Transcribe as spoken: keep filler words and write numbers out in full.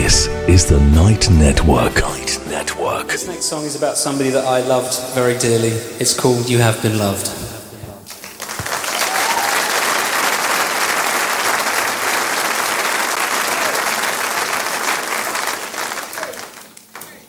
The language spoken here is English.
This is the Night Network. Night Network. This next song is about somebody that I loved very dearly. It's called You Have Been Loved.